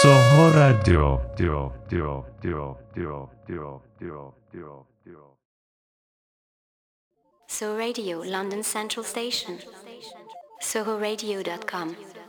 Soho Radio. So Radio, London Central Station. SohoRadio.com.